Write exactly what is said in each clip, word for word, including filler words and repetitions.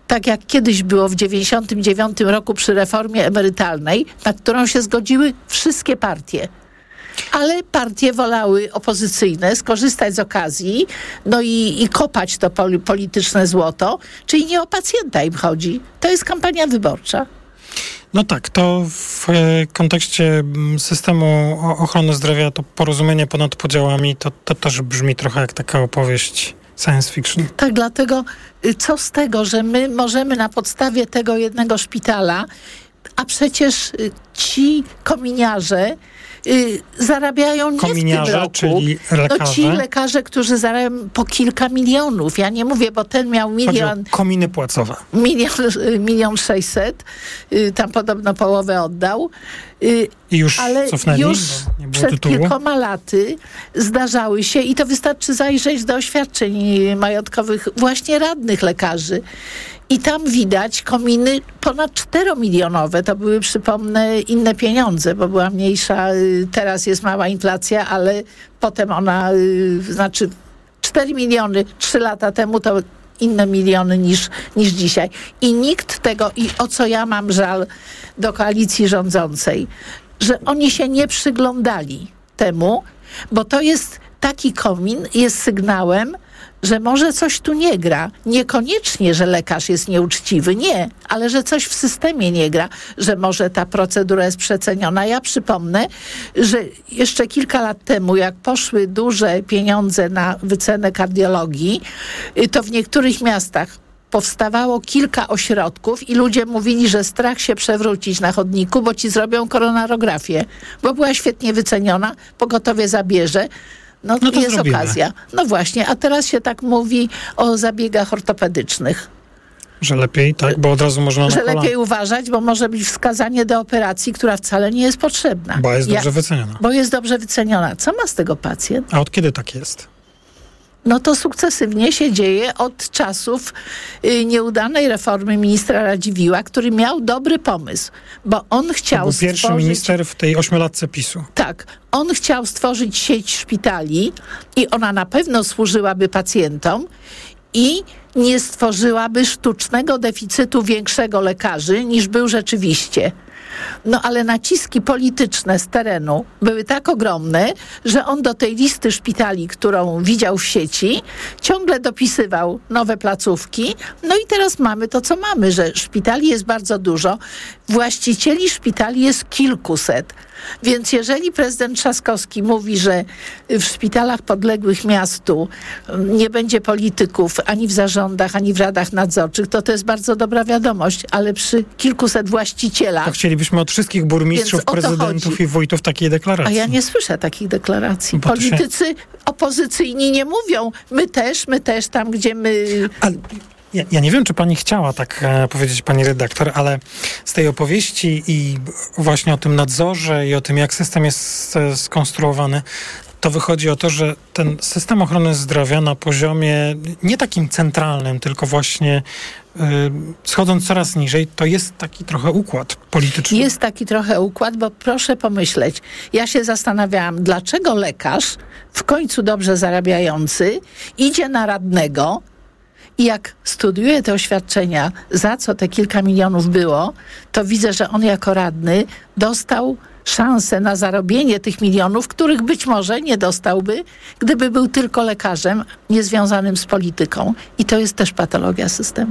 tak jak kiedyś było w dziewięćdziesiątym dziewiątym roku przy reformie emerytalnej, na którą się zgodziły wszystkie partie. Ale partie wolały opozycyjne skorzystać z okazji, no i, i kopać to pol- polityczne złoto, czyli nie o pacjenta im chodzi. To jest kampania wyborcza. No tak, to w kontekście systemu ochrony zdrowia to porozumienie ponad podziałami to, to też brzmi trochę jak taka opowieść science fiction. Tak, dlatego co z tego, że my możemy na podstawie tego jednego szpitala, a przecież ci kominiarze y, zarabiają nie kominiarze, w tym roku. Czyli lekarze. No ci lekarze, którzy zarabiają po kilka milionów. Ja nie mówię, bo ten miał milion... kominy płacowe. Milion, milion sześćset. Y, tam podobno połowę oddał. Y, I już ale cofnęli, już bo nie było przed tytułu. kilkoma laty zdarzały się i to wystarczy zajrzeć do oświadczeń majątkowych właśnie radnych lekarzy. I tam widać kominy ponad czteromilionowe. To były, przypomnę, inne pieniądze, bo była mniejsza, teraz jest mała inflacja, ale potem ona, znaczy cztery miliony trzy lata temu to inne miliony niż, niż dzisiaj. I nikt tego, i o co ja mam żal do koalicji rządzącej, że oni się nie przyglądali temu, bo to jest taki komin, jest sygnałem, że może coś tu nie gra. Niekoniecznie, że lekarz jest nieuczciwy, nie, ale że coś w systemie nie gra, że może ta procedura jest przeceniona. Ja przypomnę, że jeszcze kilka lat temu, jak poszły duże pieniądze na wycenę kardiologii, to w niektórych miastach powstawało kilka ośrodków i ludzie mówili, że strach się przewrócić na chodniku, bo ci zrobią koronarografię, bo była świetnie wyceniona, pogotowie zabierze. No, no to jest zrobimy. okazja. No właśnie, a teraz się tak mówi o zabiegach ortopedycznych. Że lepiej, tak? Bo od razu można na Że kolana. lepiej uważać, bo może być wskazanie do operacji, która wcale nie jest potrzebna. Bo jest dobrze ja, wyceniona. Bo jest dobrze wyceniona. Co ma z tego pacjent? A od kiedy tak jest? No to sukcesywnie się dzieje od czasów y, nieudanej reformy ministra Radziwiłła, który miał dobry pomysł, bo on chciał To był pierwszy stworzyć... minister w tej ośmiolatce PiSu. Tak. On chciał stworzyć sieć szpitali i ona na pewno służyłaby pacjentom i nie stworzyłaby sztucznego deficytu większego lekarzy, niż był rzeczywiście. No ale naciski polityczne z terenu były tak ogromne, że on do tej listy szpitali, którą widział w sieci, ciągle dopisywał nowe placówki. No i teraz mamy to, co mamy, że szpitali jest bardzo dużo. Właścicieli szpitali jest kilkuset. Więc jeżeli prezydent Trzaskowski mówi, że w szpitalach podległych miastu nie będzie polityków ani w zarządach, ani w radach nadzorczych, to to jest bardzo dobra wiadomość, ale przy kilkuset właścicielach... To chcielibyśmy od wszystkich burmistrzów, prezydentów chodzi. i wójtów takiej deklaracji. A ja nie słyszę takich deklaracji. Bo to się- Politycy opozycyjni nie mówią, my też, my też tam, gdzie my... Ale ja, ja nie wiem, czy pani chciała tak e, powiedzieć, pani redaktor, ale z tej opowieści i właśnie o tym nadzorze i o tym, jak system jest e, skonstruowany, to wychodzi o to, że ten system ochrony zdrowia na poziomie nie takim centralnym, tylko właśnie y, schodząc coraz niżej, to jest taki trochę układ polityczny. Jest taki trochę układ, bo proszę pomyśleć, ja się zastanawiałam, dlaczego lekarz, w końcu dobrze zarabiający, idzie na radnego i jak studiuję te oświadczenia, za co te kilka milionów było, to widzę, że on jako radny dostał szansę na zarobienie tych milionów, których być może nie dostałby, gdyby był tylko lekarzem niezwiązanym z polityką. I to jest też patologia systemu.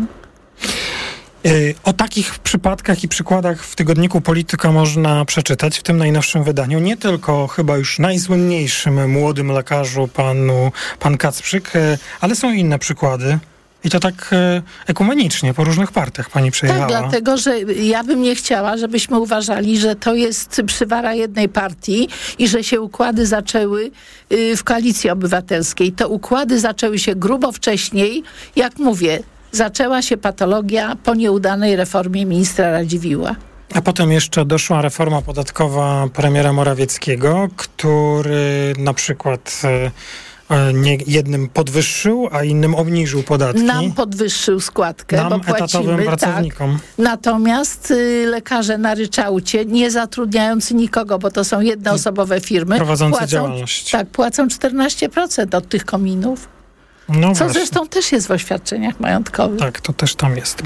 Y, O takich przypadkach i przykładach w tygodniku Polityka można przeczytać w tym najnowszym wydaniu. Nie tylko chyba już najsłynniejszym młodym lekarzu panu, pan Kacprzyk, y, ale są inne przykłady. I to tak y, ekumenicznie, po różnych partiach pani przejechała. Tak, dlatego, że ja bym nie chciała, żebyśmy uważali, że to jest przywara jednej partii i że się układy zaczęły y, w Koalicji Obywatelskiej. To układy zaczęły się grubo wcześniej. Jak mówię, zaczęła się patologia po nieudanej reformie ministra Radziwiłła. A potem jeszcze doszła reforma podatkowa premiera Morawieckiego, który na przykład y, nie jednym podwyższył, a innym obniżył podatki. Nam podwyższył składkę, Nam, bo płacimy. etatowym pracownikom. Tak. Natomiast y, lekarze na ryczałcie, nie zatrudniający nikogo, bo to są jednoosobowe firmy, Prowadzące płacą, działalność. tak, płacą czternaście procent od tych kominów. No Co właśnie. zresztą też jest w oświadczeniach majątkowych. Tak, to też tam jest.